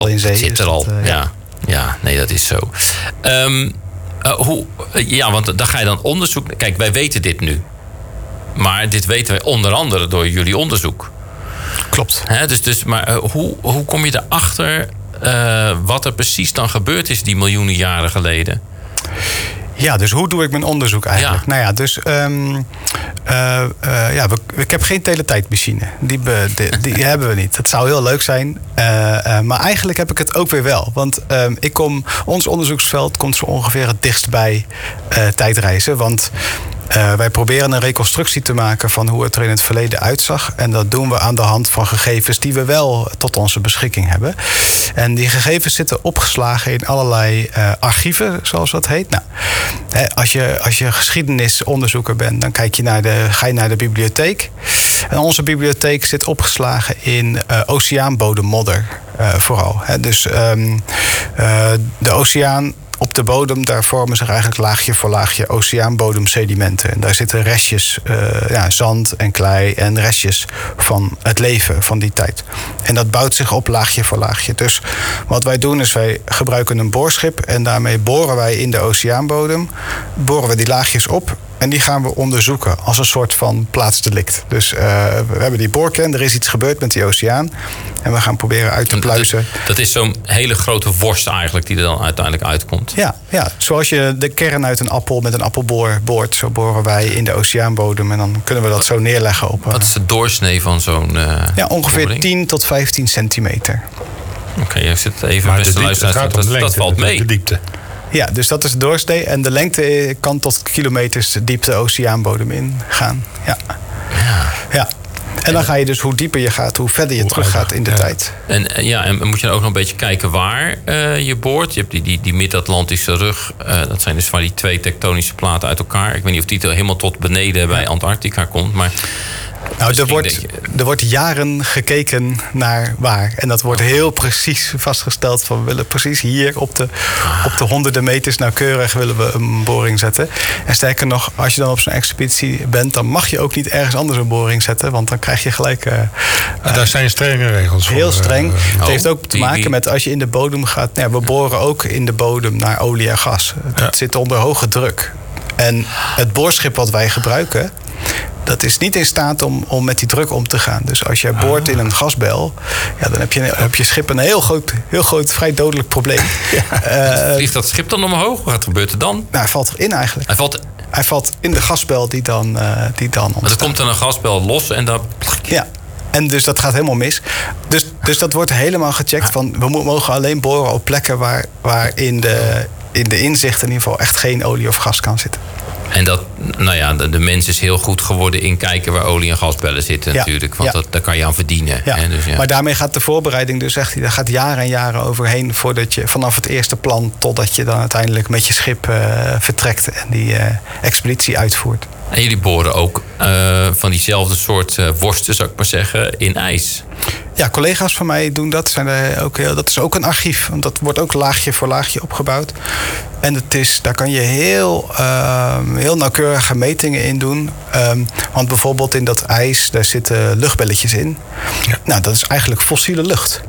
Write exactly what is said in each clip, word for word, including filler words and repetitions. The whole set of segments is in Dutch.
in zee. Het zit er al, dat, uh, ja. ja. Ja, nee, dat is zo. Um, uh, hoe, uh, ja, want dan ga je dan onderzoek... Kijk, wij weten dit nu. Maar dit weten wij onder andere door jullie onderzoek. Klopt. He, dus, dus, maar uh, hoe, hoe kom je erachter uh, wat er precies dan gebeurd is die miljoenen jaren geleden? Ja, dus hoe doe ik mijn onderzoek eigenlijk? Ja. Nou ja, dus um, uh, uh, ja, we, ik heb geen teletijdmachine. Die, be, die, die hebben we niet. Dat zou heel leuk zijn. Uh, uh, maar eigenlijk heb ik het ook weer wel. Want um, ik kom, ons onderzoeksveld komt zo ongeveer het dichtst bij uh, tijdreizen. Want Uh, wij proberen een reconstructie te maken van hoe het er in het verleden uitzag. En dat doen we aan de hand van gegevens die we wel tot onze beschikking hebben. En die gegevens zitten opgeslagen in allerlei uh, archieven, zoals dat heet. Nou, hè, als je, als je geschiedenisonderzoeker bent, dan kijk je naar de, ga je naar de bibliotheek. En onze bibliotheek zit opgeslagen in uh, oceaanbodemmodder uh, vooral. Hè. Dus um, uh, de oceaan... Op de bodem, daar vormen zich eigenlijk laagje voor laagje oceaanbodemsedimenten. En daar zitten restjes, uh, ja, zand en klei en restjes van het leven van die tijd. En dat bouwt zich op laagje voor laagje. Dus wat wij doen is wij gebruiken een boorschip en daarmee boren wij in de oceaanbodem, boren we die laagjes op. En die gaan we onderzoeken als een soort van plaatsdelict. Dus uh, we hebben die boorkern, er is iets gebeurd met die oceaan. En we gaan proberen uit te pluizen. Dat, dat is zo'n hele grote worst eigenlijk die er dan uiteindelijk uitkomt. Ja, ja, zoals je de kern uit een appel met een appelboor boort. Zo boren wij in de oceaanbodem. En dan kunnen we dat zo neerleggen op... Uh, Wat is de doorsnee van zo'n uh, Ja, ongeveer boring? tien tot vijftien centimeter. Oké, okay, je zit even maar beste de diepte, het gaat om dat, de lengte, dat valt mee. De diepte. Ja, dus dat is de doorsnee. En de lengte kan tot kilometers diep de oceaanbodem ingaan. Ja. Ja. Ja. En dan ga je dus, hoe dieper je gaat, hoe verder je terug gaat in de ja. tijd. En, ja, en moet je dan ook nog een beetje kijken waar uh, je boort. Je hebt die, die, die Mid-Atlantische rug. Uh, dat zijn dus van die twee tektonische platen uit elkaar. Ik weet niet of die helemaal tot beneden bij Antarctica komt. Maar nou, er wordt, je... er wordt jaren gekeken naar waar. En dat wordt heel precies vastgesteld. Van we willen precies hier op de, ah. op de honderden meters nauwkeurig willen we een boring zetten. En sterker nog, als je dan op zo'n expeditie bent, dan mag je ook niet ergens anders een boring zetten. Want dan krijg je gelijk... Uh, uh, Daar zijn strenge regels voor. Heel streng. Uh, het oh, heeft ook te maken met als je in de bodem gaat. Nou ja, we boren ook in de bodem naar olie en gas. Het ja. zit onder hoge druk. En het boorschip wat wij gebruiken, dat is niet in staat om, om met die druk om te gaan. Dus als je boort in een gasbel, ja, dan heb je, heb je schip een heel groot, heel groot, vrij dodelijk probleem. Ja. Uh, Vliegt dat schip dan omhoog? Wat gebeurt er dan? Nou, hij valt erin eigenlijk. Hij valt, hij valt in de gasbel die dan, uh, die dan ontstaat. Maar er komt dan een gasbel los en dan... Ja. En dus dat gaat helemaal mis. Dus, dus dat wordt helemaal gecheckt. Van, we mogen alleen boren op plekken waar, waar in, de, in de inzicht in ieder geval echt geen olie of gas kan zitten. En dat, nou ja, de, de mens is heel goed geworden in kijken waar olie- en gasbellen zitten, ja, natuurlijk. Want ja. dat, daar kan je aan verdienen. Ja. Hè, dus ja. Maar daarmee gaat de voorbereiding dus echt, daar gaat jaren en jaren overheen voordat je vanaf het eerste plan totdat je dan uiteindelijk met je schip uh, vertrekt en die uh, expeditie uitvoert. En jullie boren ook uh, van diezelfde soort uh, worsten, zou ik maar zeggen, in ijs. Ja, collega's van mij doen dat. Zijn er ook heel, dat is ook een archief. Want dat wordt ook laagje voor laagje opgebouwd. En het is, daar kan je heel, uh, heel nauwkeurige metingen in doen. Um, want bijvoorbeeld in dat ijs, daar zitten luchtbelletjes in. Ja. Nou, dat is eigenlijk fossiele lucht.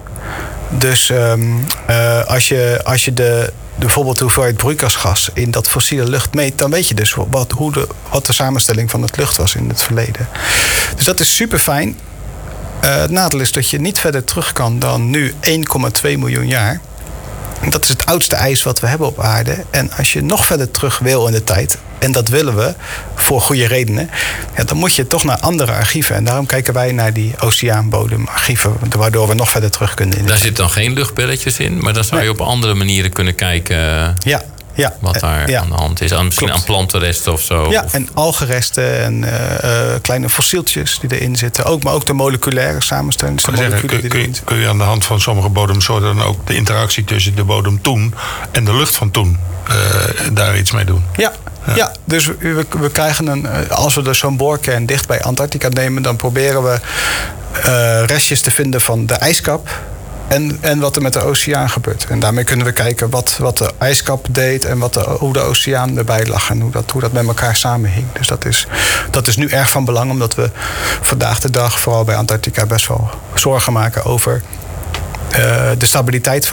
Dus um, uh, als je, als je de... bijvoorbeeld de hoeveelheid broeikasgas in dat fossiele lucht meet, dan weet je dus wat, hoe de, wat de samenstelling van het lucht was in het verleden. Dus dat is super fijn. Uh, het nadeel is dat je niet verder terug kan dan nu één komma twee miljoen jaar. Dat is het oudste ijs wat we hebben op aarde. En als je nog verder terug wil in de tijd, en dat willen we voor goede redenen, ja, dan moet je toch naar andere archieven. En daarom kijken wij naar die oceaanbodemarchieven, waardoor we nog verder terug kunnen. In de Daar tijd. zitten dan geen luchtbelletjes in, maar dan zou nee. je op andere manieren kunnen kijken. Ja. Ja, wat daar ja. aan de hand is. Aan, misschien Klopt. aan plantenresten of zo. Ja, of... en algenresten en uh, uh, kleine fossieltjes die erin zitten. Ook, maar ook de moleculaire samenstelling. Dus de zeggen, kun, kun, je, kun je aan de hand van sommige bodemsoorten dan ook de interactie tussen de bodem toen en de lucht van toen uh, daar iets mee doen? Ja, ja. ja dus we, we krijgen een, als we dus zo'n boorkern dicht bij Antarctica nemen, dan proberen we uh, restjes te vinden van de ijskap. En, en wat er met de oceaan gebeurt. En daarmee kunnen we kijken wat, wat de ijskap deed en wat de, hoe de oceaan erbij lag en hoe dat, hoe dat met elkaar samenhing. Dus dat is, dat is nu erg van belang, omdat we vandaag de dag, vooral bij Antarctica, best wel zorgen maken over uh, de stabiliteit